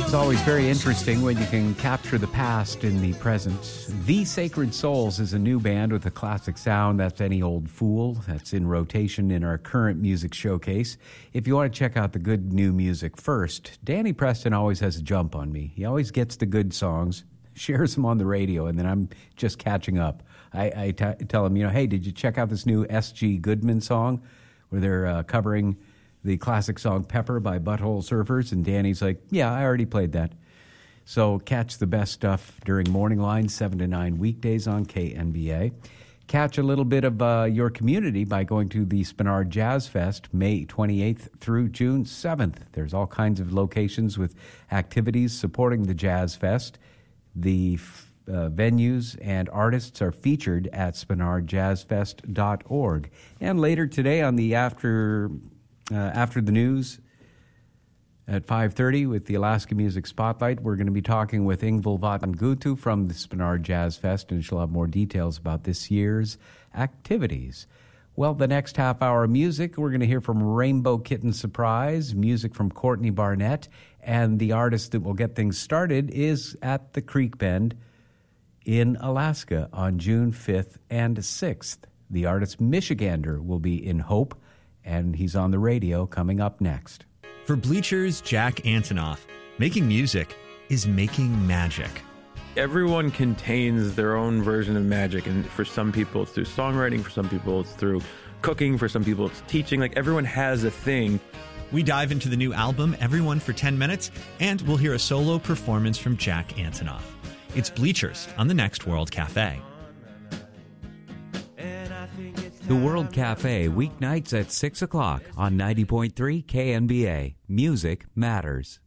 It's always very interesting when you can capture the past in the present. The Sacred Souls is a new band with a classic sound. That's Any Old Fool. That's in rotation in our current music showcase. If you want to check out the good new music first, Danny Preston always has a jump on me. He always gets the good songs, shares them on the radio, and then I'm just catching up. I tell him, hey, did you check out this new S.G. Goodman song where they're covering the classic song Pepper by Butthole Surfers? And Danny's like, yeah, I already played that. So catch the best stuff during Morning Line, 7 to 9 weekdays on KNBA. Catch a little bit of your community by going to the Spenard Jazz Fest, May 28th through June 7th. There's all kinds of locations with activities supporting the Jazz Fest. The venues and artists are featured at SpenardJazzFest.org. And later today on the after the news at 5:30 with the Alaska Music Spotlight, we're going to be talking with Ingvild Vatn-Gutu from the Spenard Jazz Fest, and she'll have more details about this year's activities. Well, the next half hour of music, we're going to hear from Rainbow Kitten Surprise, music from Courtney Barnett, and the artist that will get things started is at the Creek Bend in Alaska on June 5th and 6th. The artist Michigander will be in Hope, and he's on the radio coming up next. For Bleachers, Jack Antonoff, making music is making magic. Everyone contains their own version of magic, and for some people it's through songwriting, for some people it's through cooking, for some people it's teaching. Like, everyone has a thing. We dive into the new album, Everyone for 10 Minutes, and we'll hear a solo performance from Jack Antonoff. It's Bleachers on the Next World Cafe. The World Cafe, weeknights at 6 o'clock on 90.3 KNBA. Music matters.